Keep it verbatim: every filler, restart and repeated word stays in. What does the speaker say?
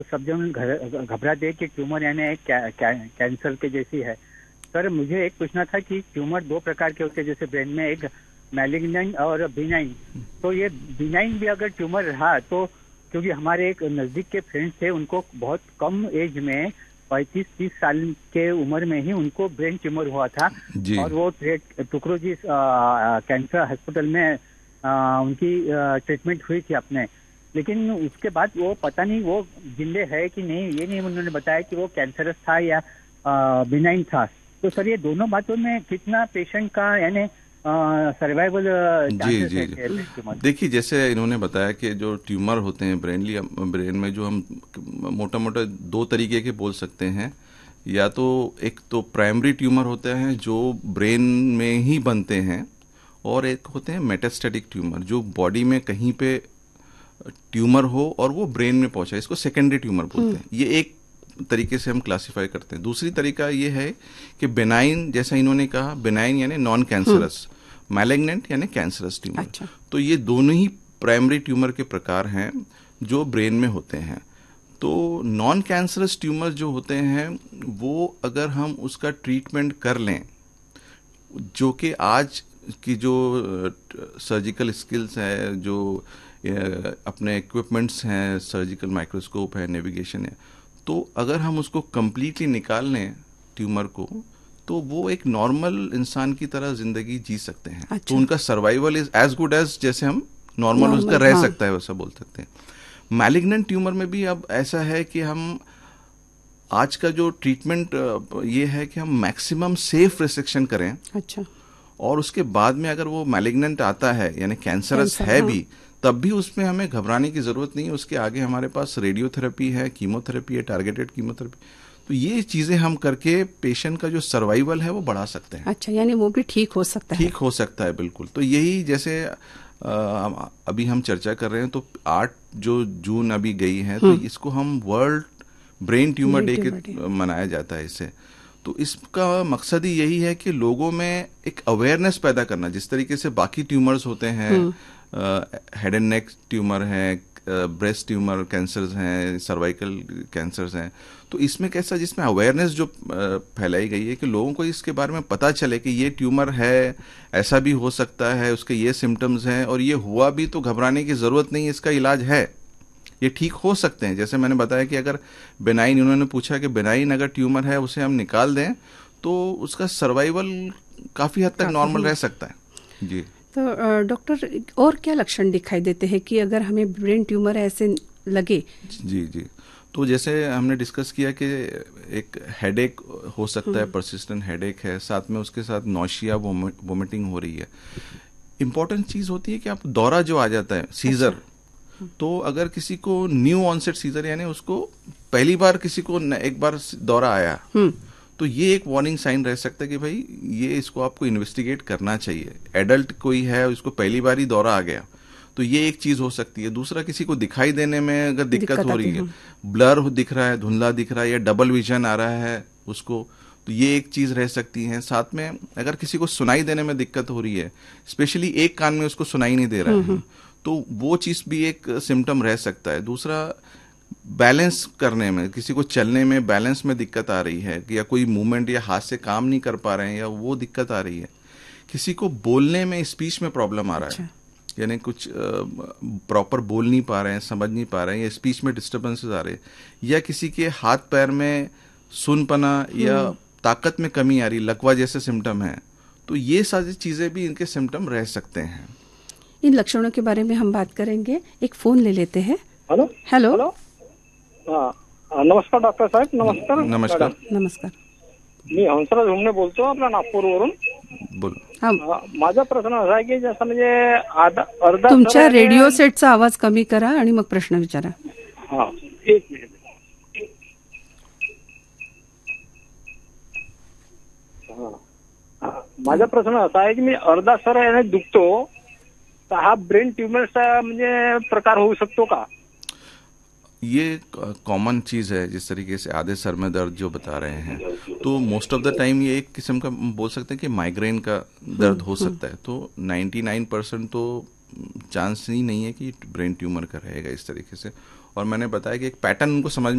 सब जन घर- घबराते हैं कि ट्यूमर यानी एक कै, कै, कैंसर के जैसी है। सर मुझे एक पूछना था कि ट्यूमर दो प्रकार के होते हैं, जैसे ब्रेन में एक मैलिग्नेंट और बिनाइन। तो ये बिनाइन भी अगर ट्यूमर रहा तो, क्योंकि हमारे एक नजदीक के फ्रेंड्स थे, उनको बहुत कम एज में पैंतीस तीस साल के उम्र में ही उनको ब्रेन ट्यूमर हुआ था जी। और वो टुकड़ोजी कैंसर हॉस्पिटल में आ, उनकी ट्रीटमेंट हुई थी अपने। लेकिन उसके बाद वो पता नहीं वो जिंदे है कि नहीं, ये नहीं उन्होंने बताया कि वो कैंसरस था या बिनाइन था। तो सर ये दोनों बातों में कितना पेशेंट का यानी सर्वाइवल जी चांसेस जी है जी ब्रेन ट्यूमर? देखिए, जैसे इन्होंने बताया कि जो ट्यूमर होते हैं ब्रेनली ब्रेन में, जो हम मोटा मोटा दो तरीके के बोल सकते हैं। या तो एक तो प्राइमरी ट्यूमर होते हैं जो ब्रेन में ही बनते हैं, और एक होते हैं मेटास्टेटिक ट्यूमर जो बॉडी में कहीं पे ट्यूमर हो और वो ब्रेन में पहुंचा, इसको सेकेंडरी ट्यूमर बोलते हैं। ये एक तरीके से हम क्लासिफाई करते हैं। दूसरी तरीका ये है कि बेनाइन, जैसा इन्होंने कहा, बेनाइन यानी नॉन कैंसरस, मैलिग्नेंट यानी कैंसरस ट्यूमर। अच्छा। तो ये दोनों ही प्राइमरी ट्यूमर के प्रकार हैं जो ब्रेन में होते हैं। तो नॉन कैंसरस ट्यूमर जो होते हैं वो अगर हम उसका ट्रीटमेंट कर लें, जो कि आज की जो सर्जिकल स्किल्स है, जो अ, अपने इक्विपमेंट्स हैं, सर्जिकल माइक्रोस्कोप है, नेविगेशन है, तो अगर हम उसको कम्प्लीटली निकाल लें ट्यूमर को, तो वो एक नॉर्मल इंसान की तरह जिंदगी जी सकते हैं। अच्छा। तो उनका survival is as good as जैसे हम नॉर्मल उसका रह हाँ। सकता है वैसा बोल सकते हैं। मैलिग्नेंट ट्यूमर में भी अब ऐसा है कि हम आज का जो ट्रीटमेंट ये है कि हम मैक्सिमम सेफ रिसेक्शन करें, अच्छा। और उसके बाद में अगर वो मैलिग्नेंट आता है यानी कैंसरस कैंसर, है हाँ। भी, तब भी उसमें हमें घबराने की जरूरत नहीं है। उसके आगे हमारे पास रेडियोथेरेपी है, कीमोथेरेपी है, टारगेटेड कीमोथेरेपी। तो ये चीजें हम करके पेशेंट का जो सर्वाइवल है वो बढ़ा सकते हैं। अच्छा, यानी वो भी ठीक हो सकता है। ठीक हो सकता है, बिल्कुल। तो यही जैसे आ, अभी हम चर्चा कर रहे हैं, तो आठ जो जून अभी गई है, तो इसको हम वर्ल्ड ब्रेन ट्यूमर डे के मनाया जाता है इससे। तो इसका मकसद ही यही है कि लोगों में एक अवेयरनेस पैदा करना। जिस तरीके से बाकी ट्यूमर्स होते हैं, हेड एंड नेक ट्यूमर है, ब्रेस्ट ट्यूमर कैंसर्स हैं, सर्वाइकल कैंसर्स हैं, तो इसमें कैसा, जिसमें अवेयरनेस जो फैलाई गई है कि लोगों को इसके बारे में पता चले कि ये ट्यूमर है, ऐसा भी हो सकता है, उसके ये सिम्टम्स हैं, और ये हुआ भी तो घबराने की जरूरत नहीं, इसका इलाज है, ये ठीक हो सकते हैं। जैसे मैंने बताया कि अगर बेनाइन, उन्होंने पूछा कि बेनाइन अगर ट्यूमर है उसे हम निकाल दें तो उसका सर्वाइवल काफी हद तक नॉर्मल रह सकता है। जी। तो डॉक्टर, और क्या लक्षण दिखाई देते हैं कि अगर हमें ब्रेन ट्यूमर ऐसे लगे? जी जी तो जैसे हमने डिस्कस किया कि एक हेडेक हो सकता है, परसिस्टेंट हेडेक है, साथ में उसके साथ नौशिया, वोमिटिंग हो रही है। इंपॉर्टेंट चीज होती है कि आप दौरा जो आ जाता है, सीजर। अच्छा। तो अगर किसी को न्यू ऑनसेट सीजर, यानी उसको पहली बार किसी को एक बार दौरा आया, तो ये एक वार्निंग साइन रह सकता है कि भाई ये इसको आपको इन्वेस्टिगेट करना चाहिए। एडल्ट कोई है, उसको पहली बार ही दौरा आ गया, तो ये एक चीज हो सकती है। दूसरा, किसी को दिखाई देने में अगर दिक्कत, दिक्कत हो रही है, ब्लर दिख रहा है, धुंधला दिख रहा है, या डबल विजन आ रहा है उसको, तो ये एक चीज रह सकती है। साथ में अगर किसी को सुनाई देने में दिक्कत हो रही है, स्पेशली एक कान में उसको सुनाई नहीं दे रहा है, तो वो चीज भी एक सिम्टम रह सकता है। दूसरा, बैलेंस करने में, किसी को चलने में बैलेंस में दिक्कत आ रही है, या कोई मूवमेंट या हाथ से काम नहीं कर पा रहे हैं, या वो दिक्कत आ रही है। किसी को बोलने में, स्पीच में प्रॉब्लम आ रहा है, यानी कुछ प्रॉपर बोल नहीं पा रहे हैं, समझ नहीं पा रहे हैं, या स्पीच में डिस्टर्बेंसेस आ रहे हैं, या किसी के हाथ पैर में सुनपना या ताकत में कमी आ रही, लकवा जैसे सिम्टम है, तो ये सारी चीजें भी इनके सिम्टम रह सकते हैं। इन लक्षणों के बारे में हम बात करेंगे। एक फोन ले लेते हैं। हेलो हेलो हेलो नमस्कार डॉक्टर साहेब. नमस्कार. नमस्कार. नमस्कार. मी हंसराज हुमणे बोलतो आपल्या नागपूरवरून. बोल. माझा प्रश्न असा आहे की जसं म्हणजे अर्धा तुमच्या रेडिओ सेटचा आवाज कमी करा आणि मग प्रश्न विचारा. हा, एक मिनिट. माझा प्रश्न असा आहे की मी अर्धा सर याने दुखतो, तर हा ब्रेन ट्यूमरचा म्हणजे प्रकार होऊ शकतो का? ये कॉमन चीज़ है, जिस तरीके से आधे सर में दर्द जो बता रहे हैं, तो मोस्ट ऑफ द टाइम ये एक किस्म का बोल सकते हैं कि माइग्रेन का दर्द हो सकता है। तो निन्यानवे परसेंट तो चांस ही नहीं है कि ब्रेन ट्यूमर का रहेगा इस तरीके से। और मैंने बताया कि एक पैटर्न उनको समझ